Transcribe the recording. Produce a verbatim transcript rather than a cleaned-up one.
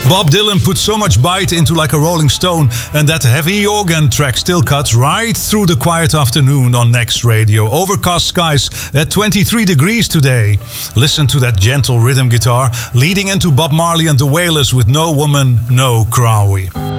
Bob Dylan put so much bite into Like a Rolling Stone, and that heavy organ track still cuts right through the quiet afternoon on Next Radio. Overcast skies at twenty-three degrees today. Listen to that gentle rhythm guitar leading into Bob Marley and the Wailers with No Woman, No Cry.